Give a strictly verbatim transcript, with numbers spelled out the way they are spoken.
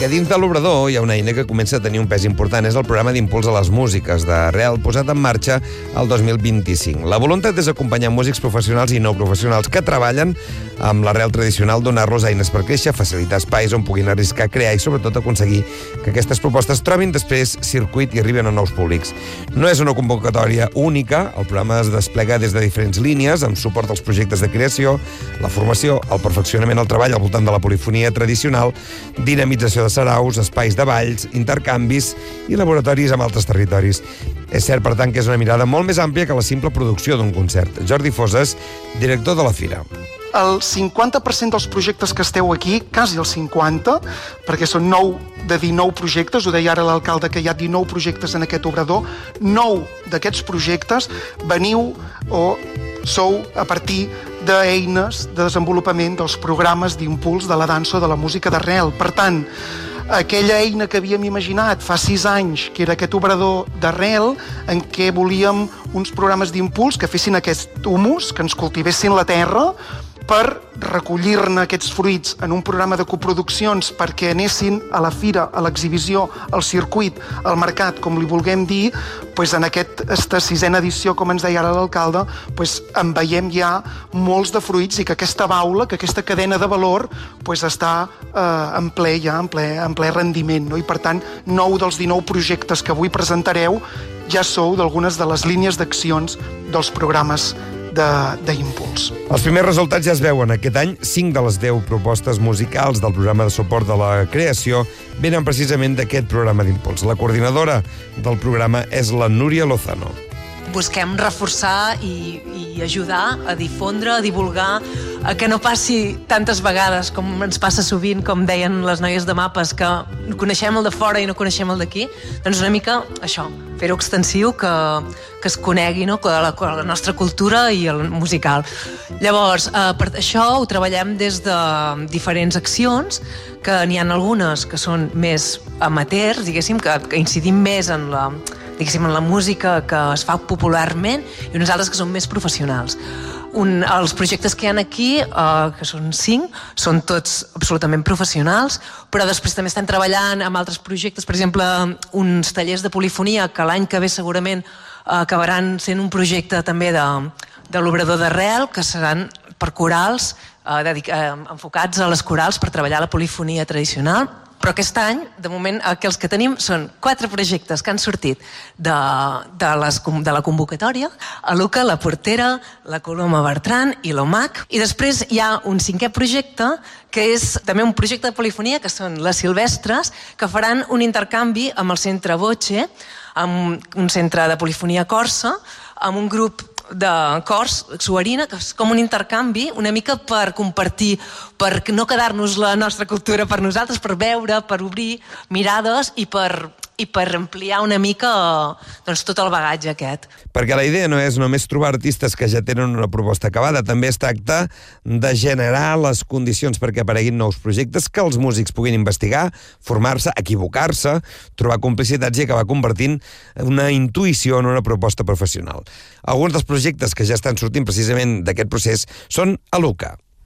Perquè dins de l'Obrador hi ha una eina que comença a tenir un pes important, és el programa d'impuls a les músiques d'Arrel, posat en marxa el dos mil vint-i-cinc. La voluntat és acompanyar músics professionals i no professionals que treballen amb l'Arrel tradicional, donar-los eines per créixer, facilitar espais on puguin arriscar, crear i sobretot aconseguir que aquestes propostes trobin després circuit i arriben a nous públics. No és una convocatòria única, el programa es desplega des de diferents línies, amb suport als projectes de creació, la formació, el perfeccionament al treball al voltant de la polifonia tradicional, dinamització de saraus, espais de balls, intercanvis i laboratoris amb altres territoris. És cert, per tant, que és una mirada molt més àmplia que la simple producció d'un concert. Jordi Foses, director de la Fira. El cinquanta per cent dels projectes que esteu aquí, quasi el cinquanta, perquè són nou de dinou projectes, ho deia ara l'alcalde que hi ha dinou projectes en aquest obrador, nou d'aquests projectes veniu o sou a partir d'eines de desenvolupament dels programes d'impuls de la dansa o de la música d'Arrel. Per tant, aquella eina que havíem imaginat fa sis anys, que era aquest obrador d'Arrel, en què volíem uns programes d'impuls que fessin aquest humus, que ens cultivessin la terra, per recollir-ne aquests fruits en un programa de coproduccions perquè anessin a la fira, a l'exhibició, al circuit, al mercat, com li vulguem dir, doncs en aquesta sisena edició, com ens deia ara l'alcalde, doncs en veiem ja molts de fruits i que aquesta baula, que aquesta cadena de valor doncs està eh, en ple ja, en ple, en ple rendiment, no? I per tant, nou dels dinou projectes que avui presentareu ja sou d'algunes de les línies d'accions dels programes d'impuls. Els primers resultats ja es veuen. Aquest any, cinc de les deu propostes musicals del programa de suport de la creació venen precisament d'aquest programa d'impuls. La coordinadora del programa és la Núria Lozano. Busquem reforçar i, i ajudar a difondre, a divulgar, a que no passi tantes vegades com ens passa sovint, com deien les noies de Mapes, que coneixem el de fora i no coneixem el d'aquí. Doncs una mica això, fer-ho extensiu, que, que es conegui, no? la, la nostra cultura i el musical. Llavors, eh, per això ho treballem des de diferents accions, que n'hi ha algunes que són més amateurs, diguéssim, que, que incidim més en la, diguéssim, en la música que es fa popularment, i unes altres que són més professionals. Un, els projectes que hi ha aquí, eh, que són cinc, són tots absolutament professionals, però després també estem treballant amb altres projectes, per exemple, uns tallers de polifonia que l'any que ve segurament eh, acabaran sent un projecte també de, de l'Obrador d'Arrel, que seran per corals, eh, dedic, eh, enfocats a les corals per treballar la polifonia tradicional. Però aquest any, de moment, que els que tenim són quatre projectes que han sortit de, de, les, de la convocatòria, a Luca, la Portera, la Coloma Bertran i l'Omac. I després hi ha un cinquè projecte, que és també un projecte de polifonia, que són les Silvestres, que faran un intercanvi amb el Centre Voce, amb un centre de polifonia corsa, amb un grup de cors, Suarina, que és com un intercanvi, una mica per compartir, per no quedar-nos la nostra cultura per nosaltres, per veure, per obrir mirades i per, i per ampliar una mica doncs, tot el bagatge aquest. Perquè la idea no és només trobar artistes que ja tenen una proposta acabada, també es tracta de generar les condicions perquè apareguin nous projectes, que els músics puguin investigar, formar-se, equivocar-se, trobar complicitats i acabar convertint una intuïció en una proposta professional. Alguns dels projectes que ja estan sortint precisament d'aquest procés són a Luca.